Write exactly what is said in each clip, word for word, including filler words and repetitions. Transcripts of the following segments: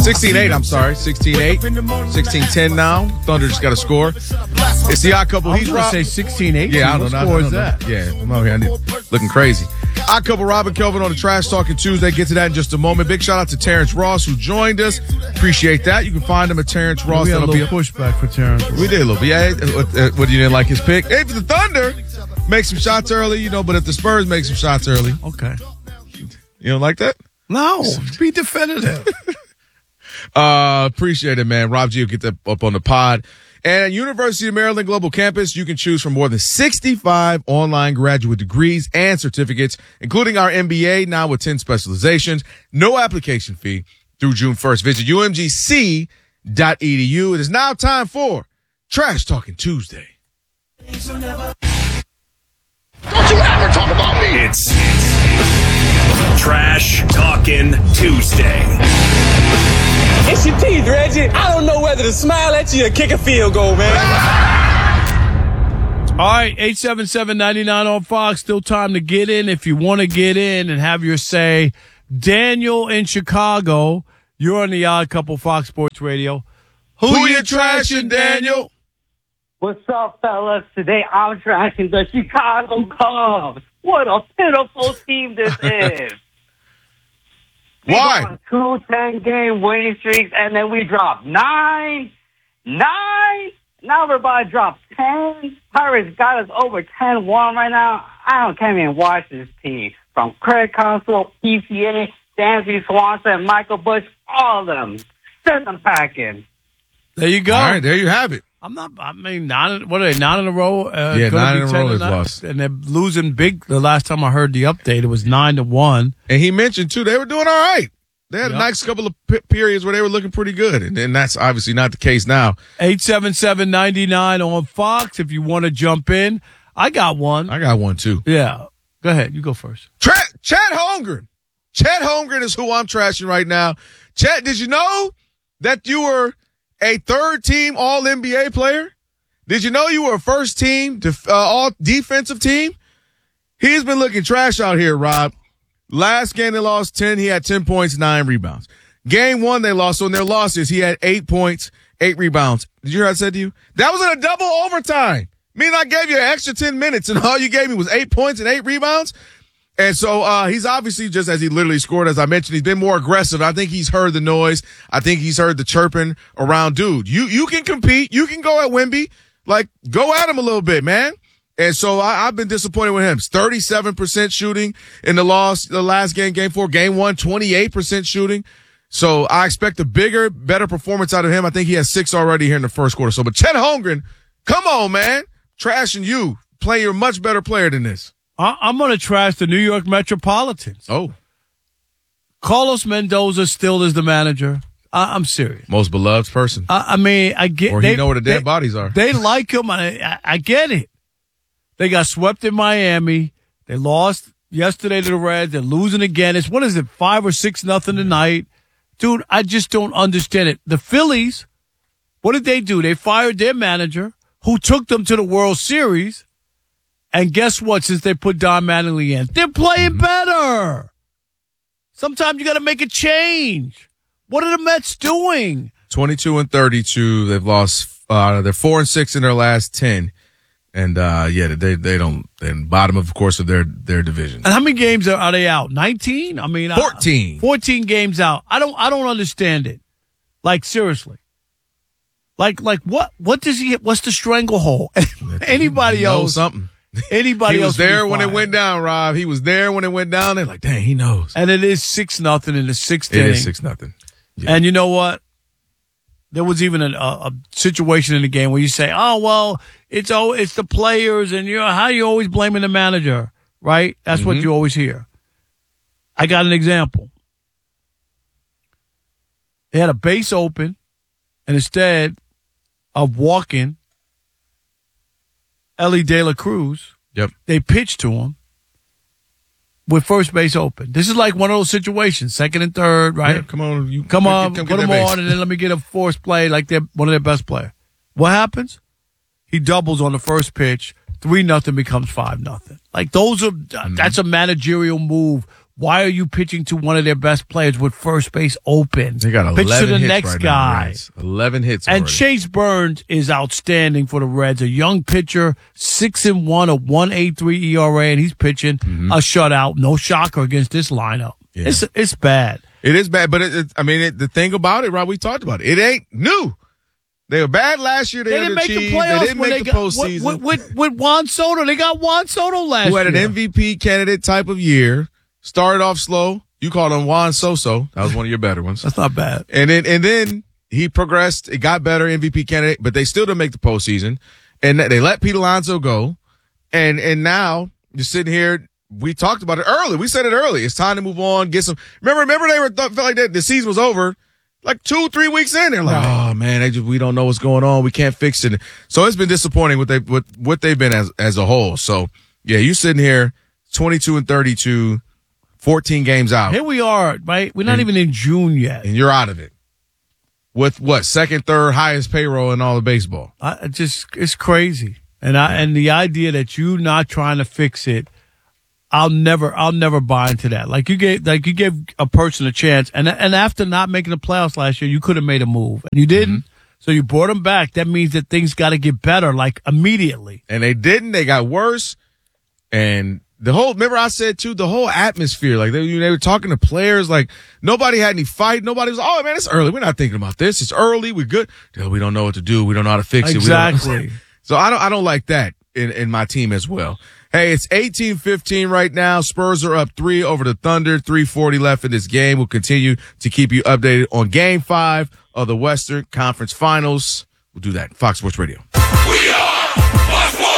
sixteen eight, I'm sorry. sixteen eight. sixteen ten now. Thunder just got a score. It's the Odd Couple. I was He's going to Rob. say sixteen eight. Yeah, I what don't know. score I don't is know. that? Yeah, I'm out here. I need, looking crazy. Odd Couple, Rob and Kelvin on the Trash Talking Tuesday. Get to that in just a moment. Big shout out to Terrence Ross who joined us. Appreciate that. You can find him at Terrence Ross. We had a That'll little be pushback for Terrence. We did a little bit. Yeah, what, uh, what you didn't like his pick? Hey, for the Thunder, make some shots early, you know. But if the Spurs make some shots early, Okay. you don't like that? No, be definitive. Uh, appreciate it, man. Rob G will get that up on the pod. And at University of Maryland Global Campus, you can choose from more than sixty-five online graduate degrees and certificates, including our M B A, now with ten specializations. No application fee through June first. Visit U M G C dot E D U. It is now time for Trash Talking Tuesday. Don't you ever talk about me. It's Trash Talking Tuesday. It's your teeth, Reggie. I don't know whether to smile at you or kick a field goal, man. All right, eight seven seven, nine nine on Fox. Still time to get in if you want to get in and have your say. Daniel in Chicago, you're on the Odd Couple Fox Sports Radio. Who, Who you you trashing, Daniel? What's up, fellas? Today I'm trashing the Chicago Cubs. What a pitiful team this is. We Why? got two ten-game winning streaks, and then we dropped nine. Nine? Now we're about to drop ten. Pirates got us over ten one right now. I don't can't even watch this team. From Craig Counsell, P C A, Dansby Swanson, Michael Bush, all of them. Send them packing. There you go. All right, there you have it. I'm not, I mean, nine, what are they, nine in a row? Uh, Yeah, gonna nine be in a ten row they've tonight? lost. And they're losing big. The last time I heard the update, it was nine to one. And he mentioned, too, they were doing all right. They had Yep. a nice couple of p- periods where they were looking pretty good. And, and that's obviously not the case now. eight seven seven, nine nine on Fox if you want to jump in. I got one. I got one, too. Yeah. Go ahead. You go first. Tra- Chet Holmgren. Chet Holmgren is who I'm trashing right now. Chet, did you know that you were a third-team All-N B A player? Did you know you were a first-team def- uh, all-defensive team? He's been looking trash out here, Rob. Last game they lost ten. He had ten points, nine rebounds. Game one they lost. So in their losses, he had eight points, eight rebounds. Did you hear what I said to you? That was in a double overtime. Meaning I gave you an extra ten minutes, and all you gave me was eight points and eight rebounds. And so uh he's obviously, just as he literally scored, as I mentioned, he's been more aggressive. I think he's heard the noise. I think he's heard the chirping around. Dude, you you can compete. You can go at Wemby. Like, go at him a little bit, man. And so I, I've been disappointed with him. thirty-seven percent shooting in the loss, the last game, game four, game one, twenty-eight percent shooting. So I expect a bigger, better performance out of him. I think he has six already here in the first quarter. So, but Chet Holmgren, come on, man. Trashing you. Play, you're a much better player than this. I, I'm going to trash the New York Metropolitans. Oh. Carlos Mendoza still is the manager. I, I'm serious. Most beloved person. I, I mean, I get. Or they he know where the dead they, bodies are. They like him. I, I, I get it. They got swept in Miami. They lost yesterday to the Reds. They're losing again. It's, what is it, five or six nothing tonight? Dude, I just don't understand it. The Phillies, what did they do? They fired their manager who took them to the World Series. And guess what? Since they put Don Mattingly in, they're playing better. Sometimes you got to make a change. What are the Mets doing? twenty-two and thirty-two. They've lost, uh, they're four and six in their last ten. And, uh, yeah, they, they don't, they're bottom, of course, of their, their division. And how many games are, are they out? nineteen? I mean, fourteen. I, fourteen games out. I don't, I don't understand it. Like, seriously. Like, like what, what does he, what's the stranglehold? Anybody He knows else? something. Anybody he else? was there when it fired. went down, Rob. He was there when it went down. They're like, dang, he knows. And it is six nothing in the sixth It inning. is six nothing. Yeah. And you know what? There was even a, a, a situation in the game where you say, "Oh well, it's oh it's the players," and you know how you always blaming the manager, right? That's Mm-hmm. what you always hear. I got an example. They had a base open, and instead of walking Ellie De La Cruz, Yep. they pitched to him with first base open. This is like one of those situations, second and third, right? Yeah, come on. You Come on, come put get them that base. on, and then let me get a forced play like they're one of their best players. What happens? He doubles on the first pitch. Three nothing becomes five nothing. Like those are Mm-hmm. that's a managerial move Why are you pitching to one of their best players with first base open? They got Pitch eleven to the hits next right guy. now, Reds. eleven hits And already. Chase Burns is outstanding for the Reds. A young pitcher, six and one, a one eight three E R A, and he's pitching Mm-hmm. a shutout. No shocker against this lineup. Yeah. It's it's bad. It is bad, but it, it, I mean, it, the thing about it, Rob, we talked about it. It ain't new. They were bad last year. They, They didn't make the underachieved. playoffs. They didn't when make they the got, postseason. With, with, with Juan Soto, they got Juan Soto last Who had an year. M V P candidate type of year. Started off slow. You called him Juan Soso. That was one of your better ones. That's not bad. And then and then he progressed. It got better, M V P candidate, but they still didn't make the postseason. And they let Pete Alonso go. And and now you're sitting here. We talked about it early. We said it early. It's time to move on. Get some. Remember, remember they were th- felt like that the season was over. Like two, three weeks in, they're like, Right. "Oh man, they just, we don't know what's going on. We can't fix it." So it's been disappointing what they what what they've been as as a whole. So yeah, you sitting here, twenty-two and thirty-two, fourteen games out, Here we are, right? We're not And- even in June yet. and you're out of it. With what second, third highest payroll in all of baseball? I I just it's crazy. And I and the idea that you not trying to fix it, I'll never I'll never buy into that. Like you gave like you gave a person a chance, and and after not making the playoffs last year, you could have made a move, and you didn't. Mm-hmm. So you brought him back. That means that things got to get better, like immediately. And they didn't. They got worse. And the whole, remember I said too, the whole atmosphere, like they, they were talking to players, like nobody had any fight. Nobody was, oh man, it's early. We're not thinking about this. It's early. We're good. Yeah, we don't know what to do. We don't know how to fix it. We don't- Exactly. So I don't, I don't like that in, in my team as well. Hey, it's eighteen fifteen right now. Spurs are up three over the Thunder. three forty left in this game. We'll continue to keep you updated on game five of the Western Conference Finals. We'll do that. Fox Sports Radio. We are Fox Sports.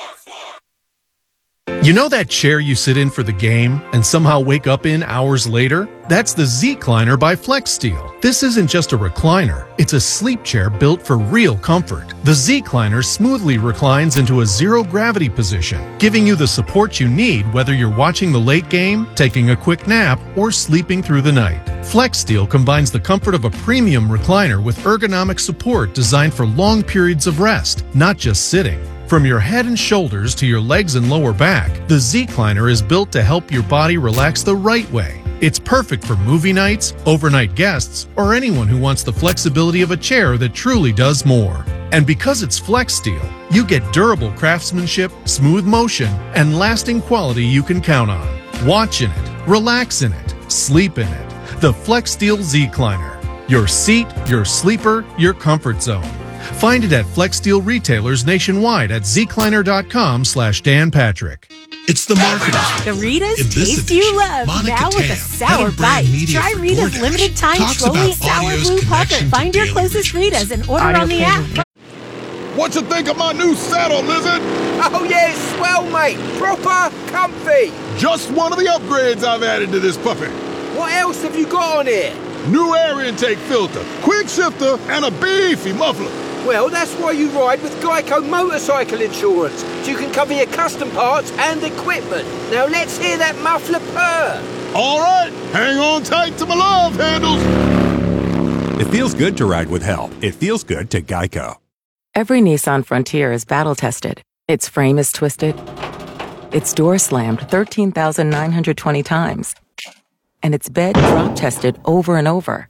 You know that chair you sit in for the game and somehow wake up in hours later? That's the Z-Cliner by FlexSteel. This isn't just a recliner. It's a sleep chair built for real comfort. The Z-Cliner smoothly reclines into a zero-gravity position, giving you the support you need whether you're watching the late game, taking a quick nap, or sleeping through the night. FlexSteel combines the comfort of a premium recliner with ergonomic support designed for long periods of rest, not just sitting. From your head and shoulders to your legs and lower back, the Z-Cliner is built to help your body relax the right way. It's perfect for movie nights, overnight guests, or anyone who wants the flexibility of a chair that truly does more. And because it's FlexSteel, you get durable craftsmanship, smooth motion, and lasting quality you can count on. Watch in it, relax in it, sleep in it. The FlexSteel Z-Cliner. Your seat, your sleeper, your comfort zone. Find it at FlexSteel retailers nationwide at zcliner.com slash Dan Patrick. It's the marketing. Doritos In this taste you edition, love, Monica now with Tam, a sour head of bite. brand media Try for Rita's DoorDash, limited time talks slowly about sour audio's blue puppet. connection to Find your daily closest routine. Rita's and order on the app. What you think of my new saddle, Lizard? Oh, yeah, it's swell, mate. Proper comfy. Just one of the upgrades I've added to this puppy. What else have you got on here? New air intake filter, quick shifter, and a beefy muffler. Well, that's why you ride with Geico Motorcycle Insurance, so you can cover your custom parts and equipment. Now let's hear that muffler purr. All right, hang on tight to my love handles. It feels good to ride with help. It feels good to Geico. Every Nissan Frontier is battle-tested. Its frame is twisted. Its door slammed thirteen thousand nine hundred twenty times. And its bed drop-tested over and over.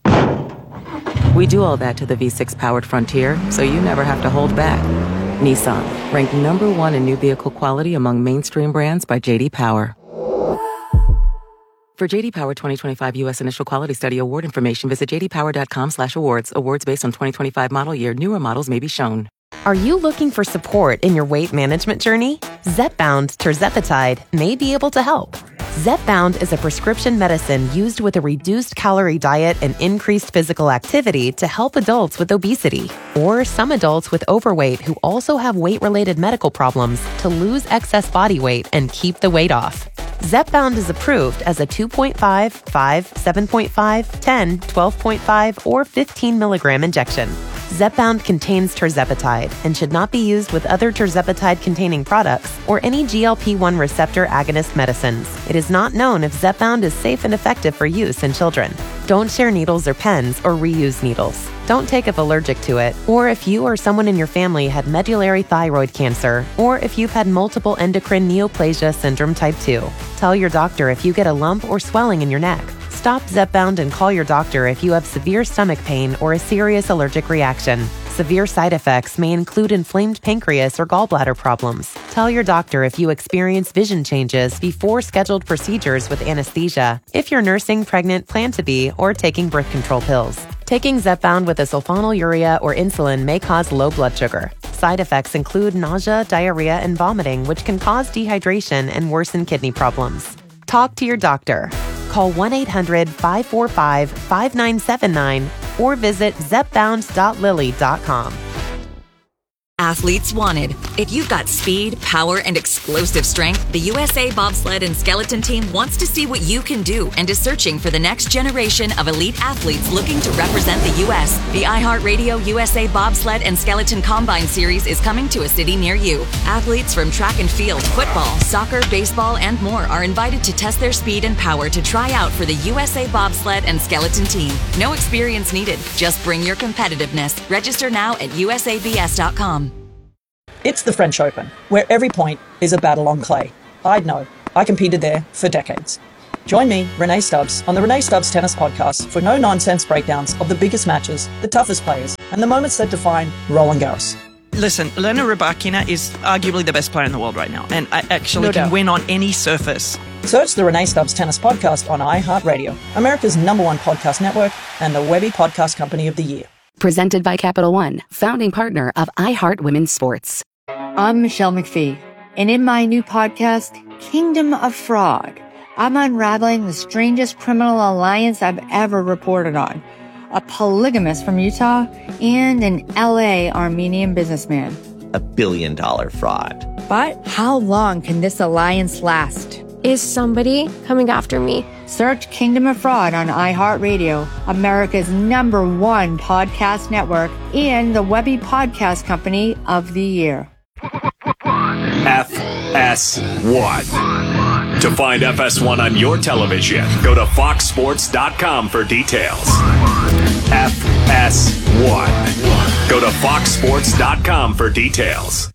We do all that to the V six powered Frontier, so you never have to hold back. Nissan, ranked number one in new vehicle quality among mainstream brands by J D Power. For J D Power twenty twenty-five U S Initial Quality Study award information, visit j d power dot com slash awards. Awards based on twenty twenty-five model year. Newer models may be shown. Are you looking for support in your weight management journey? Zepbound Tirzepatide may be able to help. Zepbound is a prescription medicine used with a reduced calorie diet and increased physical activity to help adults with obesity, or some adults with overweight who also have weight-related medical problems to lose excess body weight and keep the weight off. Zepbound is approved as a two point five, five, seven point five, ten, twelve point five, or fifteen milligram injection. Zepbound contains tirzepatide and should not be used with other tirzepatide-containing products or any G L P one receptor agonist medicines. It is not known if Zepbound is safe and effective for use in children. Don't share needles or pens or reuse needles. Don't take if allergic to it, or if you or someone in your family had medullary thyroid cancer, or if you've had multiple endocrine neoplasia syndrome type two. Tell your doctor if you get a lump or swelling in your neck. Stop Zepbound and call your doctor if you have severe stomach pain or a serious allergic reaction. Severe side effects may include inflamed pancreas or gallbladder problems. Tell your doctor if you experience vision changes before scheduled procedures with anesthesia, if you're nursing, pregnant, plan to be, or taking birth control pills. Taking Zepbound with a sulfonylurea or insulin may cause low blood sugar. Side effects include nausea, diarrhea, and vomiting, which can cause dehydration and worsen kidney problems. Talk to your doctor. Call one eight hundred five four five five nine seven nine or visit zepbound dot lilly dot com. Athletes wanted. If you've got speed, power, and explosive strength, the U S A Bobsled and Skeleton Team wants to see what you can do and is searching for the next generation of elite athletes looking to represent the U S. The iHeartRadio U S A Bobsled and Skeleton Combine Series is coming to a city near you. Athletes from track and field, football, soccer, baseball, and more are invited to test their speed and power to try out for the U S A Bobsled and Skeleton Team. No experience needed. Just bring your competitiveness. Register now at U S A B S dot com. It's the French Open, where every point is a battle on clay. I'd know. I competed there for decades. Join me, Renee Stubbs, on the Renee Stubbs Tennis Podcast for no-nonsense breakdowns of the biggest matches, the toughest players, and the moments that define Roland Garros. Listen, Elena Rybakina is arguably the best player in the world right now, and I actually No can doubt. win on any surface. Search the Renee Stubbs Tennis Podcast on iHeartRadio, America's number one podcast network, and the Webby Podcast Company of the Year. Presented by Capital One, founding partner of iHeart Women's Sports. I'm Michelle McPhee, and in my new podcast, Kingdom of Fraud, I'm unraveling the strangest criminal alliance I've ever reported on. A polygamist from Utah and an L A Armenian businessman. A billion dollar fraud. But how long can this alliance last? Is somebody coming after me? Search Kingdom of Fraud on iHeartRadio, America's number one podcast network, and the Webby Podcast Company of the Year. F S one. To find F S one on your television, go to fox sports dot com for details. F S one. Go to fox sports dot com for details.